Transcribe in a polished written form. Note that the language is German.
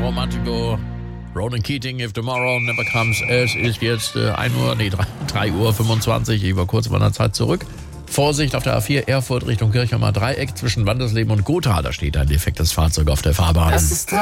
Romantico. Ronan Keating, If Tomorrow Never Comes. Es ist jetzt 3:25 Uhr. Ich war kurz bei der Zeit zurück. Vorsicht auf der A4 Erfurt Richtung Kirchheimer Dreieck zwischen Wandersleben und Gotha. Da steht ein defektes Fahrzeug auf der Fahrbahn.